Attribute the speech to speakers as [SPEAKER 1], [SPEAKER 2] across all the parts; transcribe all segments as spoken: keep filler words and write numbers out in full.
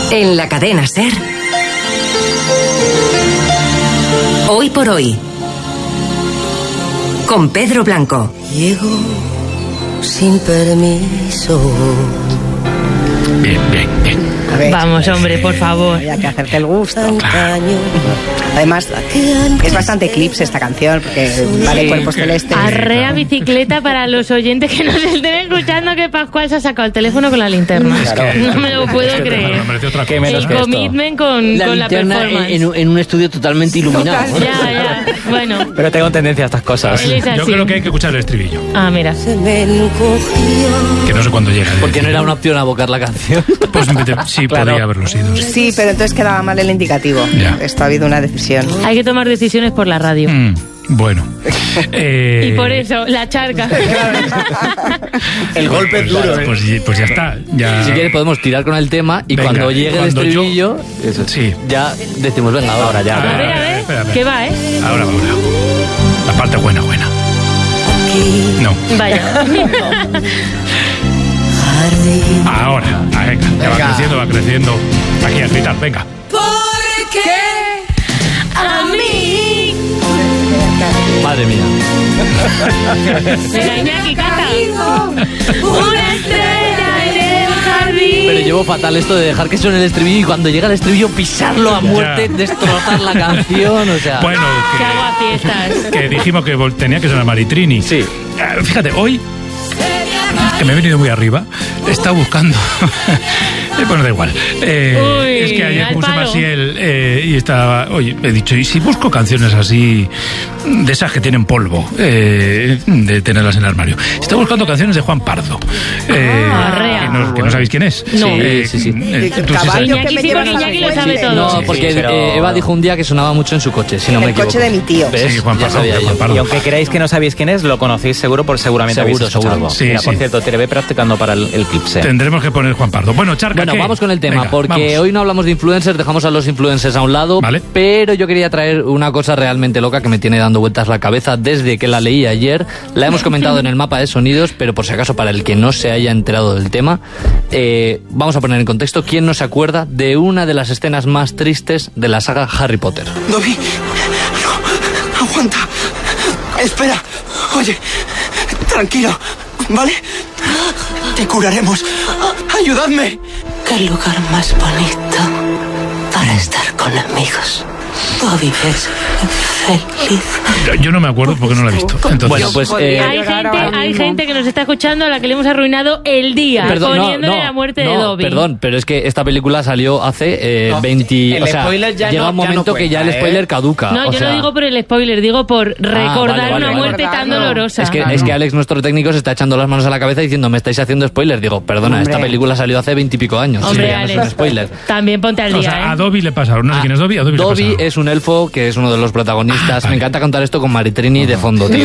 [SPEAKER 1] En la cadena SER, Hoy por Hoy, con Pedro Blanco.
[SPEAKER 2] Llego sin permiso.
[SPEAKER 3] Bien, bien, bien.
[SPEAKER 4] A ver, vamos, hombre, por favor.
[SPEAKER 2] Había que hacerte el gusto. Claro. Además, es bastante eclipse esta canción, porque vale, Cuerpos Celestes.
[SPEAKER 4] Arrea bicicleta para los oyentes que nos estén escuchando, que Pascual se ha sacado el teléfono con la linterna.
[SPEAKER 3] Claro.
[SPEAKER 4] No me lo puedo es que creer.
[SPEAKER 3] Me
[SPEAKER 4] el commitment con
[SPEAKER 5] la,
[SPEAKER 4] con la performance.
[SPEAKER 5] En, en un estudio totalmente iluminado.
[SPEAKER 4] Ya, ya. Bueno.
[SPEAKER 6] Pero tengo tendencia a estas cosas.
[SPEAKER 3] Yo creo que hay que escuchar el estribillo.
[SPEAKER 4] Ah, mira.
[SPEAKER 3] Que no sé cuándo llega.
[SPEAKER 5] Porque no era una opción abocar la canción.
[SPEAKER 3] Pues sí, claro. Podría haberlo sido. Sí.
[SPEAKER 2] sí, pero entonces quedaba mal el indicativo.
[SPEAKER 3] Ya.
[SPEAKER 2] Esto ha habido una decisión.
[SPEAKER 4] Hay que tomar decisiones por la radio.
[SPEAKER 3] Mm, bueno. eh...
[SPEAKER 4] Y por eso, la charca.
[SPEAKER 5] El golpe es duro.
[SPEAKER 3] Pues, pues, pues ya está. Ya...
[SPEAKER 5] Si quieres podemos tirar con el tema y venga, cuando llegue
[SPEAKER 3] cuando
[SPEAKER 5] el estribillo,
[SPEAKER 3] yo... eso, sí.
[SPEAKER 5] ya decimos, venga, ahora ya.
[SPEAKER 4] A ver, a ver, a ver. Espera, espera. ¿Qué va, eh?
[SPEAKER 3] Ahora, ahora. La parte buena, buena. No.
[SPEAKER 4] Vaya.
[SPEAKER 3] Ahora, ah, venga, ya va creciendo, va creciendo. Aquí a gritar, venga.
[SPEAKER 4] Porque a mí.
[SPEAKER 5] Madre mía.
[SPEAKER 4] Venga, Iñaki, canta. Una estrella en el jardín.
[SPEAKER 5] Pero llevo fatal esto de dejar que suene el estribillo y cuando llega el estribillo pisarlo a muerte, ya. Destrozar la canción, o sea.
[SPEAKER 3] Bueno,
[SPEAKER 4] que, que hago fiestas.
[SPEAKER 3] Que dijimos que tenía que sonar Maritrini.
[SPEAKER 5] Sí.
[SPEAKER 3] Uh, fíjate, hoy que me he venido muy arriba, he estado buscando. Bueno, da igual. Eh,
[SPEAKER 4] Uy,
[SPEAKER 3] es que ayer puse Maciel eh, y estaba. Oye, he dicho, ¿y si busco canciones así, de esas que tienen polvo, eh, de tenerlas en el armario? Estoy buscando canciones de Juan Pardo. Eh,
[SPEAKER 4] ah,
[SPEAKER 3] que, no, que no sabéis quién es.
[SPEAKER 4] No.
[SPEAKER 3] Eh,
[SPEAKER 5] sí, sí.
[SPEAKER 3] Eh,
[SPEAKER 2] ¿tú sí sabes?
[SPEAKER 4] Iñaki sí, porque Iñaki lo sabe todo.
[SPEAKER 5] No, porque
[SPEAKER 3] sí,
[SPEAKER 5] pero... eh, Eva dijo un día que sonaba mucho en su coche, si no
[SPEAKER 2] en
[SPEAKER 5] me equivoco.
[SPEAKER 2] El coche de mi tío.
[SPEAKER 5] ¿Ves?
[SPEAKER 3] Sí, Juan Pardo, Juan Pardo.
[SPEAKER 6] Y aunque creáis que no sabéis quién es, lo conocéis seguro, por seguramente
[SPEAKER 5] seguro,
[SPEAKER 6] habéis escuchado algo.
[SPEAKER 3] Sí,
[SPEAKER 6] Mira,
[SPEAKER 3] sí.
[SPEAKER 6] por cierto, te le ve practicando para el, el Eclipse.
[SPEAKER 3] Tendremos que poner Juan Pardo. Bueno, Charca,
[SPEAKER 5] Bueno,
[SPEAKER 3] ¿qué?
[SPEAKER 5] vamos con el tema,
[SPEAKER 3] Venga,
[SPEAKER 5] porque
[SPEAKER 3] vamos.
[SPEAKER 5] hoy no hablamos de influencers, dejamos a los influencers a un lado,
[SPEAKER 3] ¿vale?
[SPEAKER 5] Pero yo quería traer una cosa realmente loca que me tiene dando vueltas la cabeza desde que la leí ayer. La hemos comentado en el mapa de sonidos, pero por si acaso para el que no se haya enterado del tema, eh, vamos a poner en contexto quién no se acuerda de una de las escenas más tristes de la saga Harry Potter.
[SPEAKER 7] Dobby, no, aguanta, espera, oye, tranquilo, ¿vale? Te curaremos, ayudadme.
[SPEAKER 2] Qué lugar más bonito para estar con amigos. Dobby es feliz.
[SPEAKER 3] Yo no me acuerdo porque no la he visto. Entonces,
[SPEAKER 5] Bueno, pues eh,
[SPEAKER 4] hay gente, hay gente que nos está escuchando a la que le hemos arruinado el día
[SPEAKER 5] perdón,
[SPEAKER 4] poniéndole
[SPEAKER 5] no, no,
[SPEAKER 4] la muerte
[SPEAKER 5] no,
[SPEAKER 4] de Dobby.
[SPEAKER 5] Perdón, pero es que esta película salió hace eh,
[SPEAKER 6] no,
[SPEAKER 5] veinte...
[SPEAKER 6] el
[SPEAKER 5] o sea,
[SPEAKER 6] spoiler ya
[SPEAKER 5] llega
[SPEAKER 6] no-
[SPEAKER 5] un
[SPEAKER 6] ya
[SPEAKER 5] momento
[SPEAKER 6] no
[SPEAKER 5] que ya el
[SPEAKER 6] cuenta,
[SPEAKER 5] spoiler
[SPEAKER 6] ¿eh?
[SPEAKER 5] caduca.
[SPEAKER 4] No,
[SPEAKER 5] o
[SPEAKER 4] yo
[SPEAKER 5] sea,
[SPEAKER 4] no digo por el spoiler, digo por recordar
[SPEAKER 5] vale, vale,
[SPEAKER 4] una
[SPEAKER 5] vale.
[SPEAKER 4] muerte tan dolorosa.
[SPEAKER 5] Es que,
[SPEAKER 3] Ah,
[SPEAKER 5] es
[SPEAKER 3] no.
[SPEAKER 5] que Alex, nuestro técnico, se está echando las manos a la cabeza diciendo, me estáis haciendo spoiler. Digo, perdona,
[SPEAKER 2] Hombre.
[SPEAKER 5] esta película salió hace veintipico años.
[SPEAKER 4] Hombre,
[SPEAKER 5] Sí, ya no es un
[SPEAKER 4] Alex,
[SPEAKER 5] spoiler.
[SPEAKER 4] también ponte al
[SPEAKER 3] o
[SPEAKER 4] día,
[SPEAKER 3] sea,
[SPEAKER 4] ¿eh?
[SPEAKER 3] a Dobby le pasaron. No sé
[SPEAKER 5] Ah,
[SPEAKER 3] quién es Dobby. A Dobby,
[SPEAKER 5] Dobby
[SPEAKER 3] le pasaron.
[SPEAKER 5] es un elfo que es uno de los protagonistas.
[SPEAKER 3] Ah, vale.
[SPEAKER 5] Me encanta cantar esto con Maritrini de fondo, tío.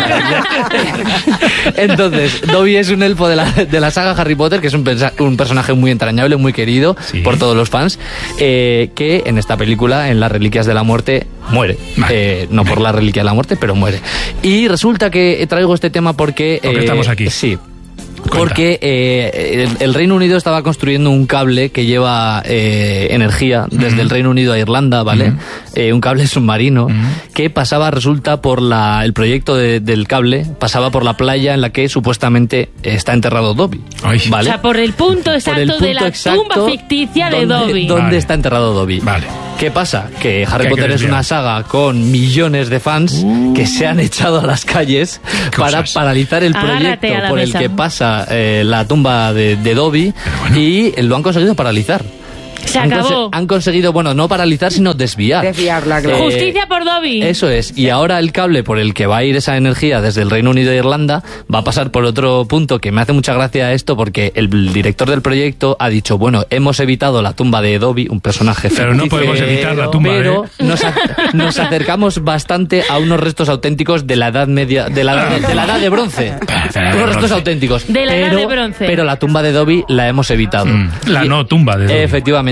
[SPEAKER 5] Entonces, Dobby es un elfo de la, de la saga Harry Potter, que es un, pensa- un personaje muy entrañable, muy querido
[SPEAKER 3] Sí.
[SPEAKER 5] por todos los fans, eh, que en esta película, en Las Reliquias de la Muerte, muere.
[SPEAKER 3] Vale.
[SPEAKER 5] Eh, no por la Reliquia de la Muerte, pero muere. Y resulta que traigo este tema porque...
[SPEAKER 3] Porque
[SPEAKER 5] eh,
[SPEAKER 3] estamos aquí.
[SPEAKER 5] Sí.
[SPEAKER 3] Cuenta.
[SPEAKER 5] Porque eh, el, el Reino Unido estaba construyendo un cable que lleva eh, energía desde
[SPEAKER 3] Mm.
[SPEAKER 5] el Reino Unido a Irlanda, ¿vale?
[SPEAKER 3] Mm.
[SPEAKER 5] Eh, un cable submarino
[SPEAKER 3] Mm.
[SPEAKER 5] que pasaba, resulta, por la... El proyecto de- del cable pasaba por la playa en la que supuestamente está enterrado Dobby,
[SPEAKER 3] Ay.
[SPEAKER 4] O
[SPEAKER 5] ¿vale?
[SPEAKER 4] sea, por el punto exacto
[SPEAKER 5] Por el punto
[SPEAKER 4] de la
[SPEAKER 5] exacto
[SPEAKER 4] tumba ficticia de
[SPEAKER 5] donde-
[SPEAKER 4] Dobby.
[SPEAKER 5] ¿Dónde
[SPEAKER 3] Vale.
[SPEAKER 5] está enterrado Dobby?
[SPEAKER 3] Vale.
[SPEAKER 5] ¿Qué pasa? Que Harry
[SPEAKER 3] Que hay
[SPEAKER 5] Potter
[SPEAKER 3] que
[SPEAKER 5] es una
[SPEAKER 3] desviar.
[SPEAKER 5] saga con millones de fans que se han echado a las calles para
[SPEAKER 3] cosas.
[SPEAKER 5] paralizar el
[SPEAKER 4] Agárrate
[SPEAKER 5] proyecto
[SPEAKER 4] a la
[SPEAKER 5] por el
[SPEAKER 4] mesa.
[SPEAKER 5] que pasa eh, la tumba de, de Dobby
[SPEAKER 3] bueno.
[SPEAKER 5] y lo han conseguido paralizar.
[SPEAKER 4] Se
[SPEAKER 5] Han
[SPEAKER 4] acabó.
[SPEAKER 5] conse- Han conseguido, bueno, no paralizar, sino desviar.
[SPEAKER 2] Desviarla, claro.
[SPEAKER 5] Eh,
[SPEAKER 4] Justicia por Dobby.
[SPEAKER 5] Eso es. Y ahora el cable por el que va a ir esa energía desde el Reino Unido a Irlanda va a pasar por otro punto que me hace mucha gracia esto porque el director del proyecto ha dicho, bueno, hemos evitado la tumba de Dobby, un personaje
[SPEAKER 3] Pero no
[SPEAKER 5] ficticio,
[SPEAKER 3] podemos evitar la tumba
[SPEAKER 5] pero
[SPEAKER 3] de...
[SPEAKER 5] nos, a- nos acercamos bastante a unos restos auténticos de la edad media, de la, de la edad de bronce.
[SPEAKER 3] De la edad de
[SPEAKER 5] Unos restos
[SPEAKER 3] bronce.
[SPEAKER 5] auténticos.
[SPEAKER 4] De la edad
[SPEAKER 5] pero,
[SPEAKER 4] de bronce.
[SPEAKER 5] Pero la tumba de Dobby la hemos evitado.
[SPEAKER 3] Mm, la
[SPEAKER 5] Y-
[SPEAKER 3] no tumba de Dobby.
[SPEAKER 5] Efectivamente.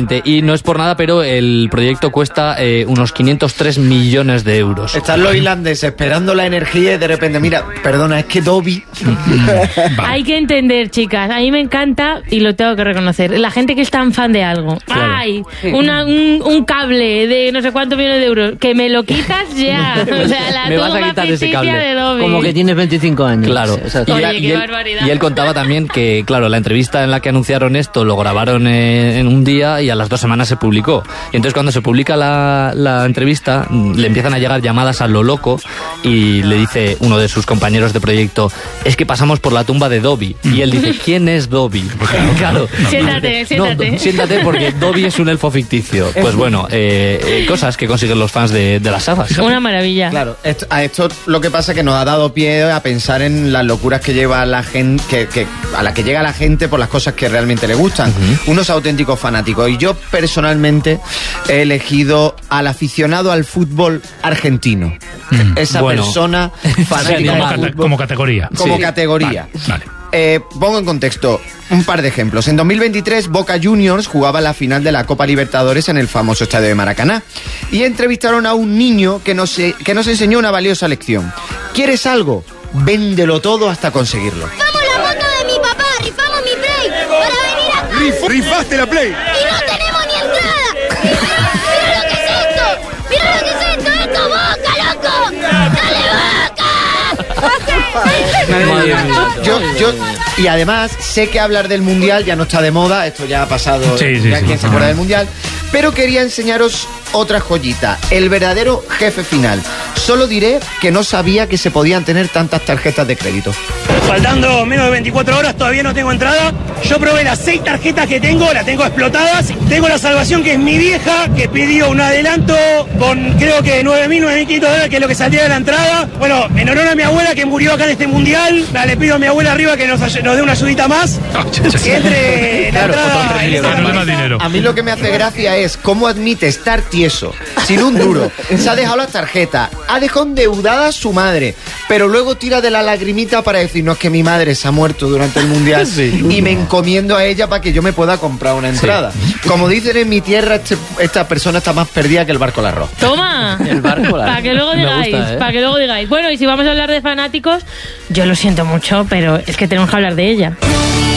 [SPEAKER 5] Efectivamente, y no es por nada, pero el proyecto cuesta eh, unos quinientos tres millones de euros.
[SPEAKER 8] Están los irlandeses esperando la energía y de repente, mira, perdona, es que Dobby...
[SPEAKER 4] Hay que entender, chicas, a mí me encanta y lo tengo que reconocer, la gente que es tan fan de algo.
[SPEAKER 5] Claro.
[SPEAKER 4] Ay, una, un, un cable de no sé cuántos millones de euros, que me lo quitas ya. O sea, la
[SPEAKER 5] Me vas a
[SPEAKER 4] tumba
[SPEAKER 5] quitar ese
[SPEAKER 4] ficticia
[SPEAKER 5] cable.
[SPEAKER 4] de Dobby.
[SPEAKER 9] Como que tienes veinticinco años.
[SPEAKER 5] Claro.
[SPEAKER 9] Exacto.
[SPEAKER 4] Oye,
[SPEAKER 5] y,
[SPEAKER 4] qué
[SPEAKER 5] y él,
[SPEAKER 4] barbaridad.
[SPEAKER 5] y él contaba también que, claro, la entrevista en la que anunciaron esto lo grabaron eh, en un día y a las dos semanas se publicó. Y entonces cuando se publica la, la entrevista, le empiezan a llegar llamadas a lo loco y le dice uno de sus compañeros de proyecto, es que pasamos por la tumba de Dobby. Y él dice, ¿quién es Dobby? Claro.
[SPEAKER 4] Siéntate, siéntate.
[SPEAKER 5] No, siéntate porque Dobby es un elfo ficticio. Pues bueno, eh, eh, cosas que consiguen los fans de, de las sagas.
[SPEAKER 4] Una maravilla.
[SPEAKER 8] Claro, esto, a esto lo que pasa es que nos ha dado pie a pensar en las locuras que lleva la gente, que, que, a la que llega la gente por las cosas que realmente le gustan. Uh-huh. Unos auténticos fanáticos. Y yo personalmente he elegido al aficionado al fútbol argentino. Mm. Esa
[SPEAKER 3] bueno.
[SPEAKER 8] persona fanática
[SPEAKER 3] como,
[SPEAKER 8] del
[SPEAKER 3] cate-
[SPEAKER 8] fútbol.
[SPEAKER 3] como categoría.
[SPEAKER 8] Como
[SPEAKER 3] Sí.
[SPEAKER 8] categoría.
[SPEAKER 3] Vale, vale.
[SPEAKER 8] Eh, pongo en contexto un par de ejemplos. En dos mil veintitrés, Boca Juniors jugaba la final de la Copa Libertadores en el famoso estadio de Maracaná. Y entrevistaron a un niño que nos, que nos enseñó una valiosa lección. ¿Quieres algo? Véndelo todo hasta conseguirlo.
[SPEAKER 10] ¡Rifamos la moto de mi papá! ¡Rifamos mi Play! ¡Para venir acá!
[SPEAKER 11] Rif, ¡Rifaste la Play!
[SPEAKER 10] ¡Y no tenemos ni entrada! ¡Mira lo que es esto! ¡Mira lo que es esto! ¡Esto es Boca, loco! ¡Dale, Boca!
[SPEAKER 8] Yo, yo, y además, sé que hablar del Mundial ya no está de moda, esto ya ha pasado,
[SPEAKER 3] Sí, sí,
[SPEAKER 8] ya
[SPEAKER 3] sí.
[SPEAKER 8] quien se acuerda del Mundial, pero quería enseñaros otra joyita, el verdadero jefe final. Solo diré que no sabía que se podían tener tantas tarjetas de crédito.
[SPEAKER 11] Faltando menos de veinticuatro horas, todavía no tengo entrada. Yo probé las seis tarjetas que tengo, las tengo explotadas. Tengo la salvación, que es mi vieja, que pidió un adelanto con creo que nueve mil, nueve mil quinientos dólares, que es lo que saldría de la entrada. Bueno, en honor a mi abuela que murió acá en este mundial, le pido a mi abuela arriba que nos, nos dé una ayudita más. Que entre la
[SPEAKER 8] Claro,
[SPEAKER 11] entrada en esa
[SPEAKER 3] Más dinero.
[SPEAKER 8] A mí lo que me hace gracia es cómo admite estar tieso, sin un duro. Se ha dejado las tarjetas, ha dejado endeudada a su madre, pero luego tira de la lagrimita para decirnos que mi madre se ha muerto durante el mundial
[SPEAKER 5] Sí.
[SPEAKER 8] y me encomiendo a ella para que yo me pueda comprar una entrada. Como dicen en mi tierra, este- esta persona está más perdida que el barco al arroz.
[SPEAKER 4] Toma.
[SPEAKER 9] El barco, la-
[SPEAKER 4] Para que luego
[SPEAKER 5] Me
[SPEAKER 4] digáis,
[SPEAKER 5] gusta, ¿eh?
[SPEAKER 4] para que luego digáis. Bueno, y si vamos a hablar de fanáticos, yo lo siento mucho, pero es que tenemos que hablar de ella.